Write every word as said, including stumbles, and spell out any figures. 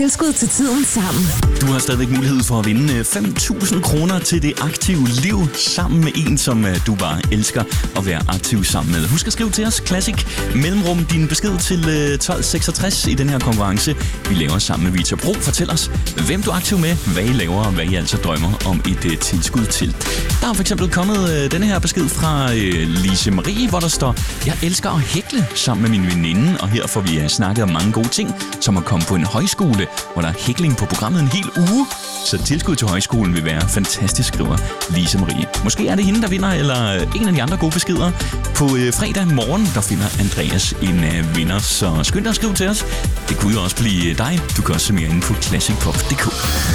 Tilskud til tiden sammen. Du har stadigvæk mulighed for at vinde fem tusind kroner til det aktive liv sammen med en, som du bare elsker at være aktiv sammen med. Husk at skrive til os Classic mellemrum din besked til tolv seksogtres i den her konkurrence. Vi laver sammen med Vita Pro. Fortæl os, hvem du er aktiv med, hvad I laver og hvad I altså drømmer om et uh, tilskud til. Der er for eksempel kommet uh, denne her besked fra uh, Lise Marie, hvor der står: jeg elsker at hækle sammen med min veninde, og her får vi uh, snakket om mange gode ting, som at komme på en højskole, hvor der er hækling på programmet en hel uge. Så tilskud til højskolen vil være fantastisk, skriver Lise Marie. Måske er det hende, der vinder, eller en af de andre gode beskeder. På øh, fredag morgen, der finder Andreas en øh, vinder, så skynd dig at skrive til os. Det kunne jo også blive dig. Du kan også se mere inde på classic pop punktum d k.